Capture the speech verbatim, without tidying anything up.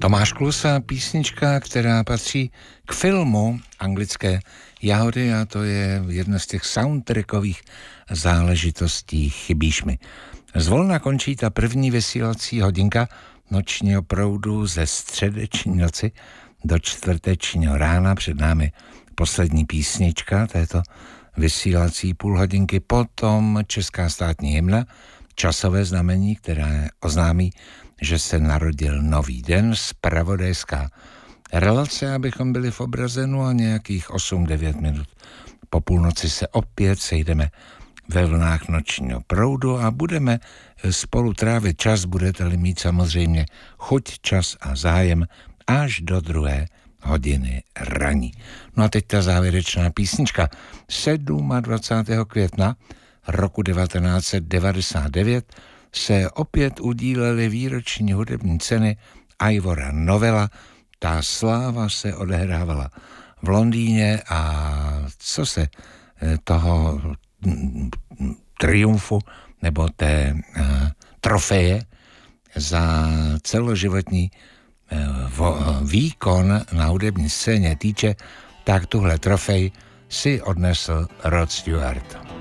Tomáš Klusa, písnička, která patří k filmu Anglické jahody a to je jedna z těch soundtrackových záležitostí Chybíš mi. Zvolna končí ta první vysílací hodinka nočního proudu ze středeční noci do čtvrtečního rána. Před námi poslední písnička této vysílací půl hodinky, potom česká státní hymna, časové znamení, které oznámí, že se narodil nový den, zpravodajská relace, abychom byli v obrazenu, a nějakých osm devět minut po půlnoci se opět sejdeme ve vlnách nočního proudu a budeme spolu trávit čas, budete-li mít samozřejmě chuť, čas a zájem, až do druhé hodiny raní. No a teď ta závěrečná písnička. dvacátého sedmého května roku devatenáct set devadesát devět se opět udílely výroční hudební ceny Ivora Novella. Ta sláva se odehrávala v Londýně a co se toho triumfu nebo té uh, trofeje za celoživotní uh, výkon na hudební scéně týče, tak tuhle trofej si odnesl Rod Stewart.